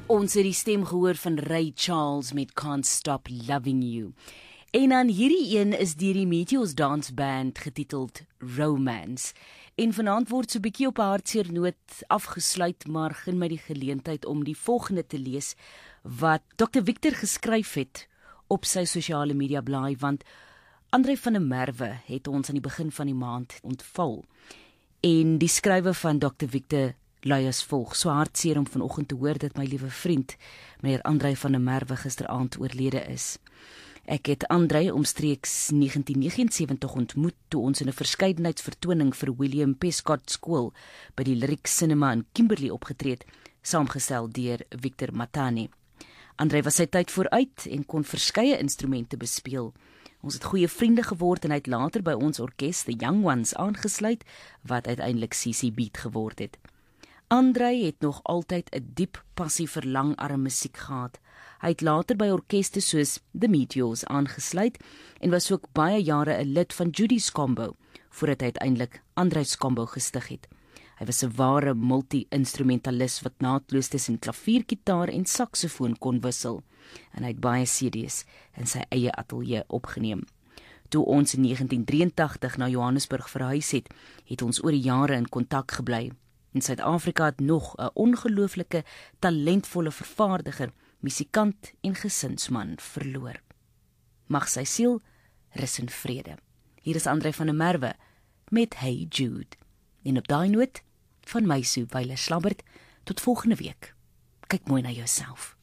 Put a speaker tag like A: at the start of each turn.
A: Ons het die stem gehoor van Ray Charles met Can't Stop Loving You. En dan hierdie een is deur die Meteors Dance Band getiteld Romance. En vanaand word so 'n bietjie op 'n hartseer noot afgesluit, maar gun my die geleentheid om die volgende te lees wat Dr. Victor geskryf het op sy sosiale media blaai, want André van der Merwe het ons aan die begin van die maand ontval. En die skrywe van Dr. Victor lui as volg: so hartseer om vanoggend te hoor dat my liewe vriend, meneer André van der Merwe, gisteraand oorlede is. Ek het André omstreeks 1979 ontmoet toe ons in 'n verskeidenheidsvertoning vir William Prescott School by die Lyric Cinema in Kimberley opgetree het, saamgestel deur Victor Matane. André was sy tyd vooruit en kon verskeie instrumente bespeel. Ons het goeie vriende geword en hy het later by ons orkes, The Young Ones, aangesluit, wat uiteindelik CC Beat geword het. André het nog altyd 'n diep passie vir langarm musiek gehad. Hy het later by orkeste soos The Meteors aangesluit en was ook baie jare 'n lid van Judy's Combo, voordat hy uiteindelik André's Combo gestig het. Hy was 'n ware multi-instrumentalis wat naadloos tussen klavier, gitaar en saksofoon kon wissel. En hy het baie CD's in sy eie ateljee opgeneem. Toe ons in 1983 na Johannesburg verhuis het, het ons oor die jare in kontak gebly. En Suid-Afrika het nog 'n ongelooflike, talentvolle vervaardiger, musikant en gesinsman verloor. Mag sy siel rus in vrede. Hier is André van der Merwe met Hey Jude. En op daai noot van my Sue Weiler Slabbert, tot volgende week. Kyk mooi na jouself.